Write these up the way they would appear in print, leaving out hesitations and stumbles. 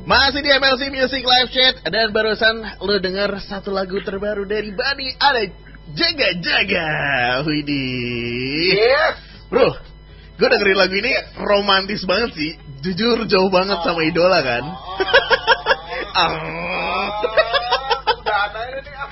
Masih di MLC Music Live Chat. Dan barusan lo denger satu lagu terbaru dari Bani. Ada Jaga Jaga. Widih. Yes. Bro, gue dengerin lagu ini romantis banget sih. Jujur jauh banget sama idola kan. Udah ada ini apa?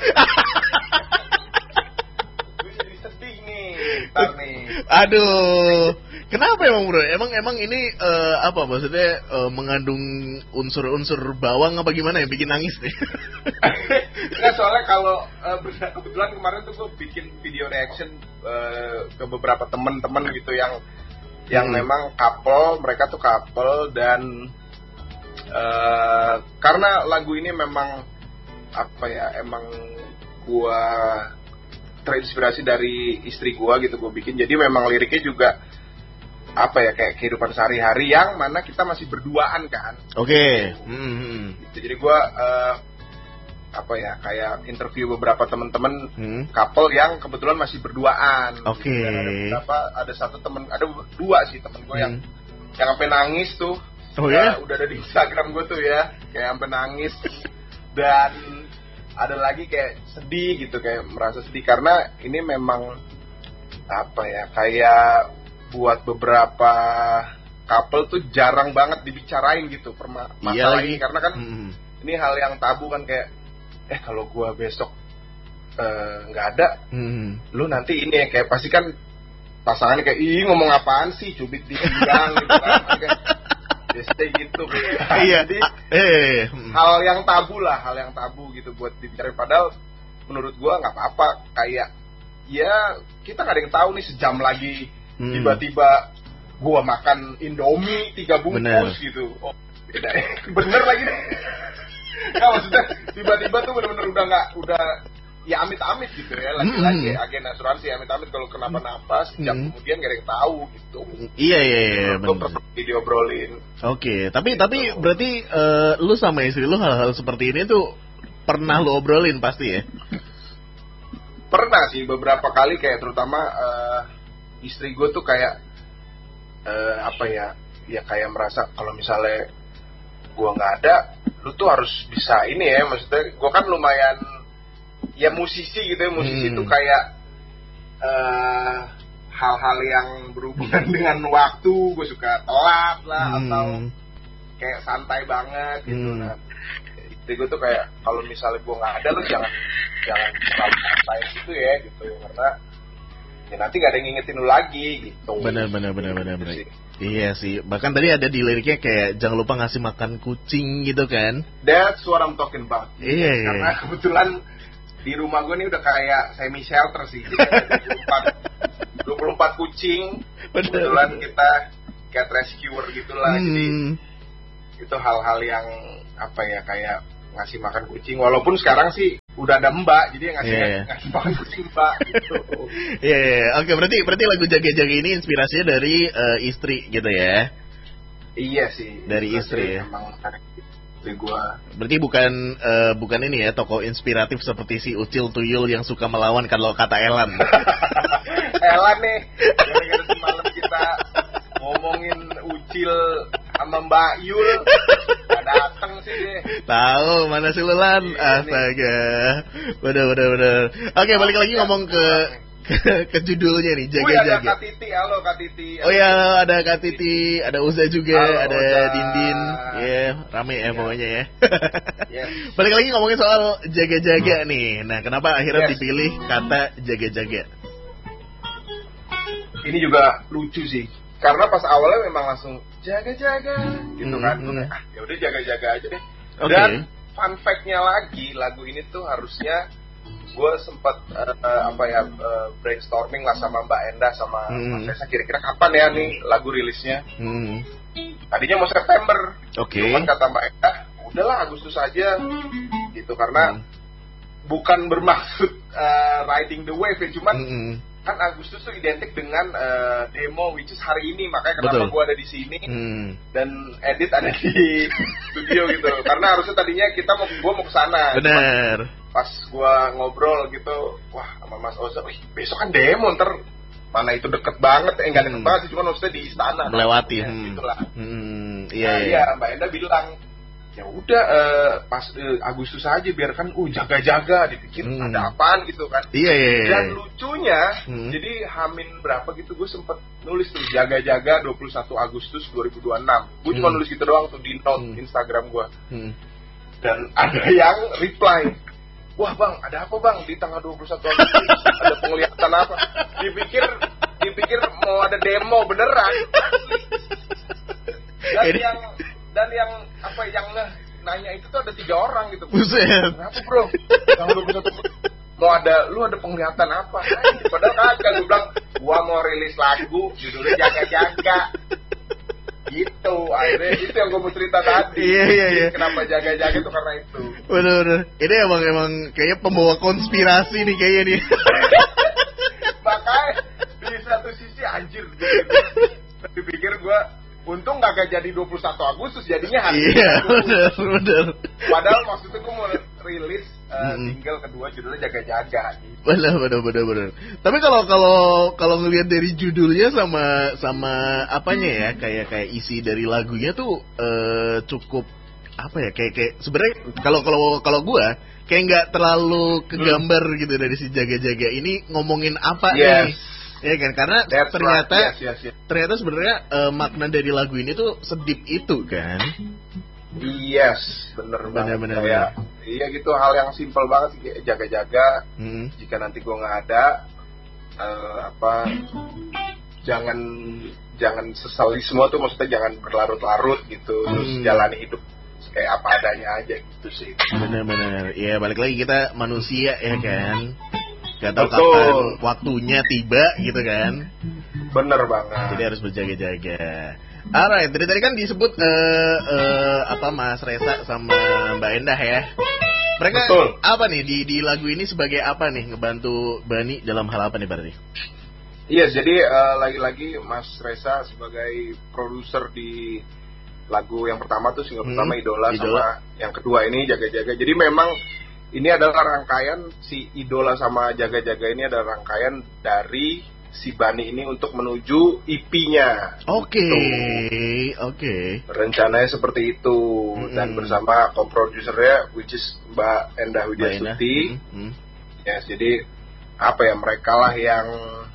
Gue jadi sedih nih. Ntar nih. Aduh. Kenapa emang bro? Emang ini apa maksudnya mengandung unsur-unsur bawang apa gimana yang bikin nangis nih? Nggak, soalnya kalau kebetulan kemarin tuh gue bikin video reaction ke beberapa temen-temen gitu yang memang couple, mereka tuh couple dan karena lagu ini memang apa ya, emang gue terinspirasi dari istri gue gitu gue bikin, jadi memang liriknya juga apa ya, kayak kehidupan sehari-hari yang mana kita masih berduaan kan. Oke. Jadi gue apa ya, kayak interview beberapa teman-teman couple yang kebetulan masih berduaan. Oke. Dan ada satu temen, ada dua sih temen gue yang sampai nangis tuh. Oh ya? Udah ada di Instagram gue tuh ya, kayak sampai nangis. Dan ada lagi kayak sedih gitu, kayak merasa sedih karena ini memang apa ya, kayak buat beberapa couple tuh jarang banget dibicarain gitu masalah ini, karena kan ini hal yang tabu kan, kayak kalau gua besok nggak ada, lu nanti ini ya, kayak pasti kan pasangannya kayak ngomong apaan sih, cubit di bidang gitu kan, kayak biasanya gitu. Iya. Jadi hal yang tabu gitu buat dibicarain, padahal menurut gua nggak apa-apa, kayak ya kita nggak ada yang tahu nih sejam lagi tiba-tiba gua makan Indomie 3 bungkus gitu. Oh, beda. Bener lagi deh. Nah, maksudnya tiba-tiba tuh bener-bener udah ya amit-amit gitu ya, lagi agen asuransi amit-amit kalau kenapa-napa sejam kemudian gak ada yang tahu gitu. Iya bener. Video obrolin. Oke, tapi berarti lu sama istri lu hal-hal seperti ini tuh pernah lu obrolin pasti ya? Pernah sih beberapa kali, kayak terutama istri gue tuh kayak apa ya kayak merasa kalau misalnya gue nggak ada, lu tuh harus bisa ini ya, maksudnya gue kan lumayan ya musisi gitu ya, musisi tuh kayak hal-hal yang berhubungan dengan waktu gue suka telat lah atau kayak santai banget gitu. Nah, istri gue tuh kayak kalau misalnya gue nggak ada, lu jangan terlalu santai gitu ya gitu, karena ya nanti gak ada yang ngingetin lu lagi gitu. Benar. Iya sih. Bahkan tadi ada di liriknya kayak jangan lupa ngasih makan kucing gitu kan. That's what I'm talking about. Iya. Karena kebetulan di rumah gue nih udah kayak semi shelter sih. 24 kucing. Kebetulan kita cat rescuer gitulah. Jadi itu hal-hal yang apa ya, kayak ngasih makan kucing, walaupun sekarang sih udah ada mbak, jadi ngasih makan kucing mbak gitu. Iya. Oke, berarti lagu Jaga-Jaga ini inspirasinya dari istri gitu ya? Iya sih. Dari istri ya. Emang istri gua. Berarti bukan ini ya, tokoh inspiratif seperti si Ucil Tuyul yang suka melawan kalau kata Elan. Elan nih, gara-gara semalam kita ngomongin Ucil sama Mbak Yul, gak dateng sih deh. Tahu mana sih Lulan? Astaga. Bener. Oke, balik lagi ngomong ke judulnya nih, Jaga-Jaga. Ada Kak Titi, halo Kak Titi. Oh ya, ada Kak Titi, ada Uza juga, halo, ada Uza. Dindin. Rame ya pokoknya ya. Yes. Balik lagi ngomongin soal Jaga-Jaga nih. Nah, kenapa akhirnya dipilih kata Jaga-Jaga? Ini juga lucu sih, karena pas awalnya memang langsung jaga-jaga gitu kan. Ya udah jaga-jaga aja deh. Okay. Dan fun fact-nya lagi, lagu ini tuh harusnya gue sempat brainstorming lah sama Mbak Enda sama Mas Esa, kira-kira kapan ya nih lagu rilisnya. Tadinya mau September. Cuman kata Mbak Enda, udahlah Agustus aja gitu, karena bukan bermaksud riding the wave ya, cuman kan Agustus tuh identik dengan demo, which is hari ini, makanya kenapa gue ada di sini dan edit ada di studio gitu, karena harusnya tadinya gue mau kesana. Bener. Pas gue ngobrol gitu, wah sama Mas Oza, besok kan demo, ntar mana itu deket banget, nggak deket banget sih, cuma maksudnya di istana melewati gitulah. Iya. Mbak Enda bilang ya udah pas Agustus aja biarkan jaga-jaga, dipikir ada apaan gitu kan. Iya. Dan lucunya jadi Hamin berapa gitu gue sempet nulis tuh jaga-jaga 21 Agustus 2026. Gue cuma nulis gitu doang tuh di note Instagram gue. Dan ada yang reply, wah bang, ada apa bang di tanggal 21 Agustus? Ada penglihatan apa? Dipikir mau ada demo beneran. Dan yang nanya itu tuh ada 3 orang gitu. Buset. Kenapa bro? Tanggal 21 lu ada penglihatan apa? Padahal kagak, gue bilang gua mau rilis lagu judulnya jaga-jaga. Gitu, akhirnya itu yang gue mau cerita tadi. Iya. Kenapa jaga-jaga itu karena itu. Bener. Ini emang kayaknya pembawa konspirasi nih kayaknya nih. Makanya di satu sisi anjir gitu. Dipikir gue untung gak jadi 21 Agustus, jadinya hari. Iya, bener. Padahal maksudnya gue mau rilis single kedua judulnya jaga-jaga. Gitu. Bener. Tapi kalau ngelihat dari judulnya sama apanya ya, kayak isi dari lagunya tuh cukup apa ya, kayak sebenarnya kalau gue kayak nggak terlalu kegambar gitu dari si jaga-jaga ini ngomongin apa nih. Ya kan, karena ternyata ternyata sebenarnya makna dari lagu ini tuh sedip itu kan. Yes, bener banget. Iya gitu, hal yang simpel banget sih, jaga-jaga. Jika nanti gue nggak ada, jangan sesali semua tuh, maksudnya jangan berlarut-larut gitu, terus jalani hidup kayak apa adanya aja gitu sih. Bener. Iya, balik lagi kita manusia ya kan. Gak tahu kapan waktunya tiba gitu kan. Bener banget. Jadi harus berjaga-jaga. Alright, dari tadi kan disebut Mas Resa sama Mbak Endah ya. Mereka apa nih di lagu ini sebagai apa nih, ngebantu Bani dalam hal apa nih berarti? Iya, jadi lagi-lagi Mas Resa sebagai produser di lagu yang pertama tuh, single pertama Idola, sama yang kedua ini Jaga-Jaga. Jadi memang ini adalah rangkaian, si Idola sama Jaga-Jaga ini adalah rangkaian dari si Bani ini untuk menuju EP-nya. Oke. Rencananya seperti itu. Dan bersama co-produsernya, which is Mbak Endah Widyasuti. Yes, jadi mereka lah yang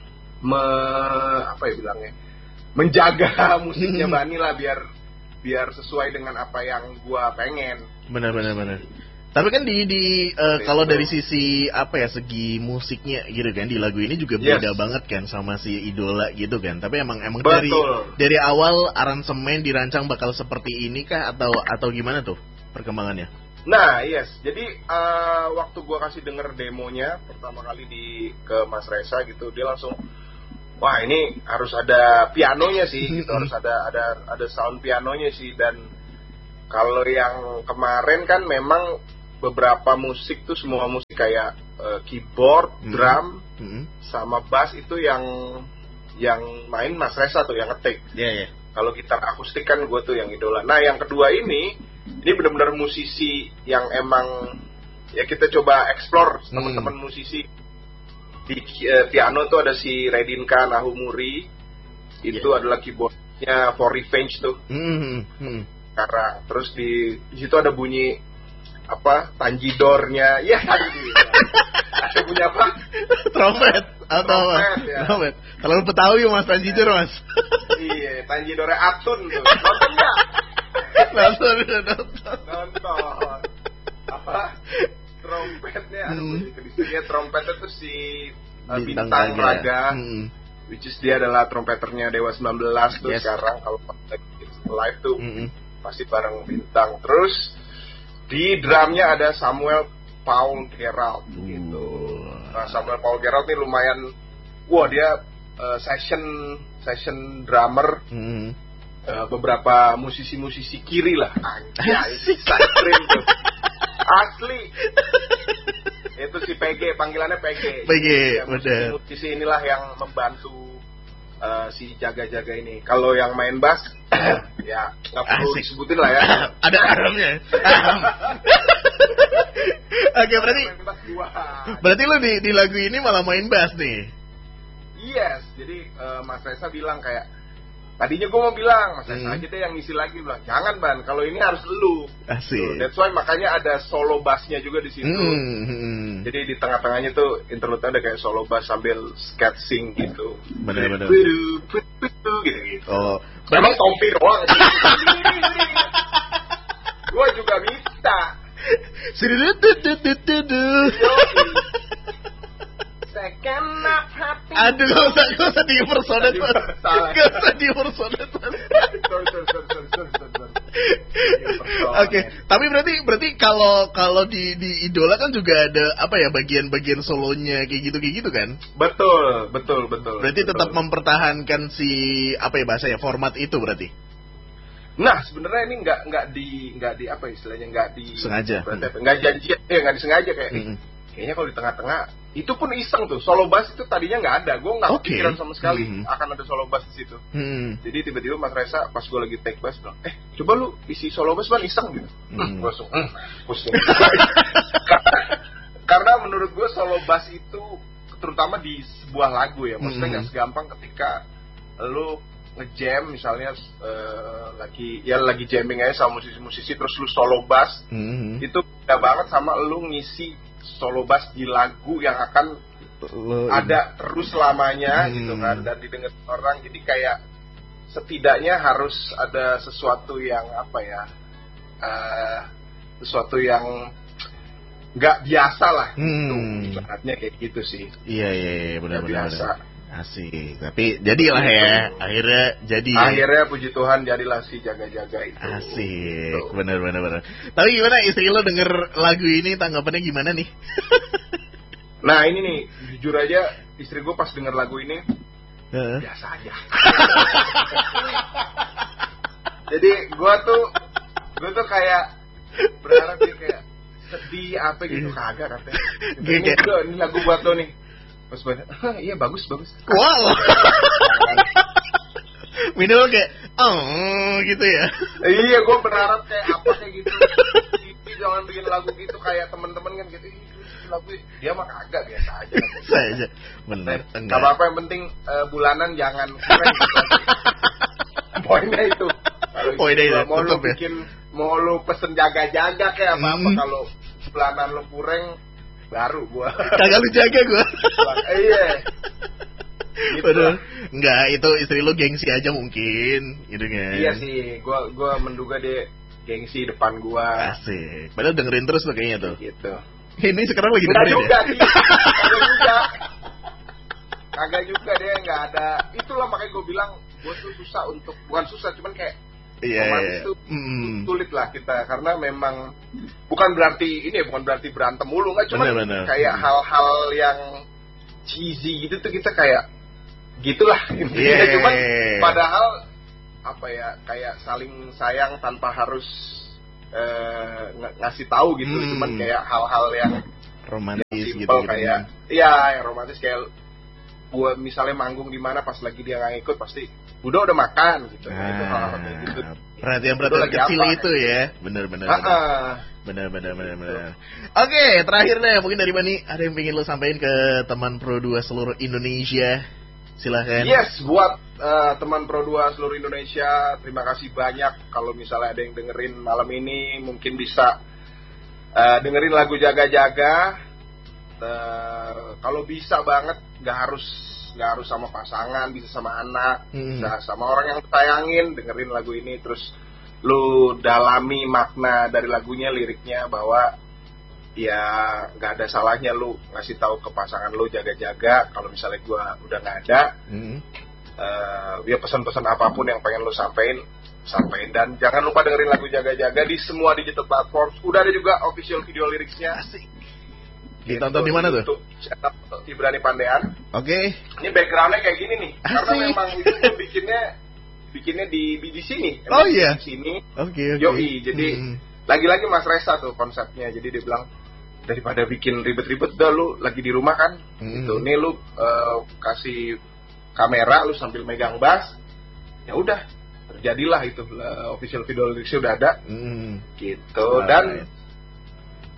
menjaga musiknya Bani lah biar sesuai dengan apa yang gua pengen. Benar. Tapi kan kalau dari sisi segi musiknya gitu kan, di lagu ini juga beda banget kan sama si Idola gitu kan. Tapi emang dari awal aransemen dirancang bakal seperti ini kah atau gimana tuh perkembangannya? Nah, jadi waktu gua kasih denger demonya pertama kali ke Mas Resa gitu, dia langsung, wah ini harus ada pianonya sih gitu, harus ada sound pianonya sih. Dan kalau yang kemarin kan memang beberapa musik tuh semua musik kayak keyboard, drum, sama bass itu yang main Mas Resa tuh, yang ngetik. Iya. Kalau gitar akustik kan gue tuh yang Idola. Nah yang kedua ini benar-benar musisi yang emang ya kita coba explore teman-teman musisi. Di piano tuh ada si Redinka Nahumuri, itu adalah keyboardnya For Revenge tuh. Sekarang terus di situ ada bunyi tanjidornya, ada bunyi apa? Trompet atau apa? Ya. Trompet. Terlalu Betawi Mas Tanjidor Mas. Iya, Tanjidornya Atun tuh. Nonton nggak? Nonton. Trompetnya, ada bunyi kedisinya trompetnya tuh si Bintang Raga, which is dia adalah trompeternya Dewa 19 tuh. Sekarang kalau live tuh pasti bareng Bintang. Terus di drumnya ada Samuel Paul Gerald gitu. Nah, Samuel Paul Gerald ini lumayan, dia session drummer. Beberapa musisi-musisi kiri lah. Anjay, keren tuh. Asli. Itu si PG, panggilannya PG. Ya, musisi inilah yang membantu si Jaga-Jaga ini. Kalau yang main bass ya nggak perlu disebutin lah ya. Ada aramnya. Oke, berarti lu di lagu ini malah main bass nih. Yes, jadi Mas Resa bilang kayak, Tadinya gue mau bilang, Mas Reza aja deh yang ngisi lagi. Bilang, jangan Ban, kalau ini harus lu. Asik. That's why makanya ada solo bassnya juga di situ. Jadi di tengah-tengahnya tuh interlude ada kayak solo bass sambil sketching gitu. Bener-bener. Gitu-gitu. Oh, Memang Tompi doang. Gue juga bisa. Second up happy. Aduh, gak usah di-impersonate. Gak usah di-impersonate. Oke, tapi berarti kalau di idola kan juga ada apa ya bagian-bagian solonya kayak gitu kan? Betul. Berarti tetap mempertahankan si apa ya bahasanya format itu berarti. Nah, sebenarnya ini nggak di apa istilahnya sengaja. Nggak janji, nggak disengaja kayak. Kayaknya kalau di tengah-tengah itu pun iseng tuh, solo bass itu tadinya nggak ada, gue nggak kepikiran sama sekali akan ada solo bass di situ. Jadi tiba-tiba Mas Reza pas gue lagi take bass bilang, coba lu isi solo bass Ban, iseng gitu. Gue langsung pusing. Karena menurut gue solo bass itu terutama di sebuah lagu ya, maksudnya nggak segampang ketika lu nge-jam misalnya lagi jamming aja sama musisi-musisi terus lu solo bass. Itu beda banget sama lu ngisi solo bass di lagu yang akan ada terus selamanya gitu kan, dan didengar orang. Jadi kayak setidaknya harus ada sesuatu yang apa ya, sesuatu yang nggak biasa lah gitu, ibaratnya kayak gitu sih. Iya benar. Biasa. Asik, tapi jadilah ya, akhirnya puji Tuhan jadilah si jaga-jaga itu. Asik, benar. Tapi gimana istri lo denger lagu ini, tanggapannya gimana nih? Nah ini nih, jujur aja istri gue pas denger lagu ini biasa aja. Jadi gue tuh kayak berharap dia kayak sedih apa gitu, kagak katanya. Ini lagu buat lo nih. Terus iya bagus. Wow. Minimal kayak gitu ya. Iya, gue berharap kayak apa kayak gitu. Jangan bikin lagu gitu kayak temen-temen kan gitu. Lagu dia mah kagak, biasa aja. Biasa aja. Bener. Gak apa-apa, yang penting bulanan jangan kurang. Poinnya itu. Mau lu bikin, mau lu pesen jaga-jaga kayak apa kalau bulanan lu kurang, baru gua kagak lu jaga gua. Iya gitu. Padahal enggak, itu istri lu gengsi aja mungkin gitu kan. Iya sih, gua menduga dia gengsi depan gua. Asik, padahal dengerin terus tuh kayaknya tuh gitu. Ini sekarang lagi dengerin juga ya? Kagak juga dia, nggak ada. Itulah makanya gua bilang gua tuh susah untuk, bukan susah cuman kayak romantis tuh sulit lah kita, karena memang bukan berarti berantem mulu, nggak, cuma kayak hal-hal yang cheesy gitu tuh kita kayak gitulah intinya. Cuman padahal apa ya, kayak saling sayang tanpa harus ngasih tahu gitu. Cuman kayak hal-hal yang romantis gitu kayak yang romantis, kayak gua misalnya manggung di mana pas lagi dia nggak ikut pasti udah makan gitu. Itu hal-hal kayak gitu. Perhatian kecil itu ya. Bener. Oke, terakhir deh, mungkin dari Bani ada yang pengen lo sampaikan ke teman Pro 2 seluruh Indonesia? Silahkan. Yes, buat teman Pro 2 seluruh Indonesia, terima kasih banyak. Kalau misalnya ada yang dengerin malam ini, mungkin bisa dengerin lagu Jaga-Jaga. Kalau bisa banget, nggak harus sama pasangan, bisa sama anak, bisa sama orang yang sayangin, dengerin lagu ini terus lu dalami makna dari lagunya, liriknya, bahwa ya nggak ada salahnya lu ngasih tahu ke pasangan lu jaga-jaga. Kalau misalnya gua udah nggak ada, ya pesan-pesan apapun yang pengen lu sampein, dan jangan lupa dengerin lagu Jaga-Jaga di semua digital platform. Udah ada juga official video liriknya. Asik. Ditonton di mana tuh? Tibrani Pandean. Oke. Ini backgroundnya kayak gini nih. Asik. Karena memang itu bikinnya di sini. Oh iya. Di sini. Oke. Yoi. Jadi lagi-lagi Mas Reza tuh konsepnya. Jadi dia bilang, daripada bikin ribet-ribet, dah lu lagi di rumah kan. Gitu. Nih lu kasih kamera, lu sambil megang bass. Ya udah, terjadilah itu. Official video liriknya udah ada. Gitu. Dan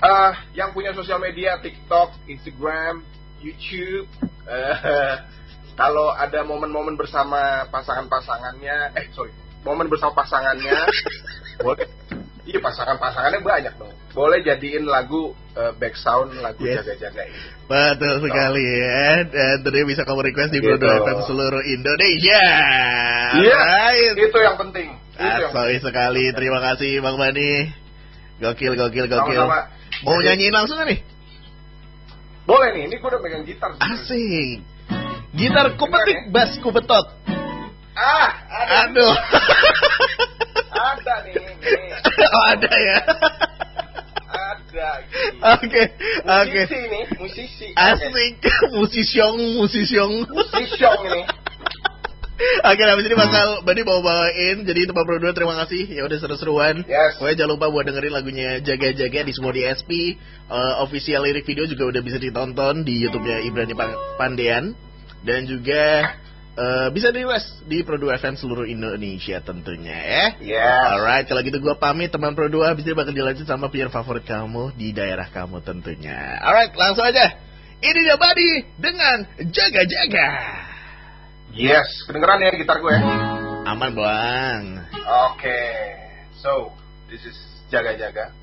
yang punya sosial media, TikTok, Instagram, YouTube, kalau ada momen-momen bersama pasangannya, momen bersama pasangannya, boleh. Iya, pasangannya banyak dong. Boleh jadiin lagu back sound lagu Jaga-Jaga ini. Betul sekali ya. Dan tentunya bisa kamu request di Bro FM seluruh Indonesia. Iya, right. Itu yang penting. Sorry sekali. Terima kasih Bang Bani. Gokil. Sama-sama. Mau nyanyiin langsung gak nih? Boleh nih, ini gue udah megang gitar. Asik. Gitar kupetik, bass kupetot. Ada. Aduh. Ada nih. Oh, ada ya. Ada. Oke. Musisi nih, musisi. Asik. Musisyong ini. Oke, habis ini bakal Bani bawain. Jadi tempat Bro 2 terima kasih. Ya udah seru-seruan. Yes. Pokoknya jangan lupa buat dengerin lagunya Jaga-Jaga di semua DSP. Official lirik video juga udah bisa ditonton di YouTube-nya Ibrani Pandean. Dan juga bisa di-request di Pro 2 FM seluruh Indonesia tentunya ya. Yes. Alright, kalau gitu gua pamit teman Pro 2. Habis ini bakal dilanjut sama penyiar favorit kamu di daerah kamu tentunya. Alright, langsung aja. Ini dia Bani dengan Jaga-Jaga. Yes, kedengeran ya gitar gue ya? Aman Bang. Oke. So, this is Jaga-Jaga.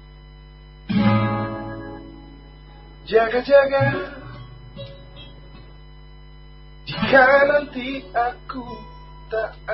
Jaga-jaga, jika nanti aku tak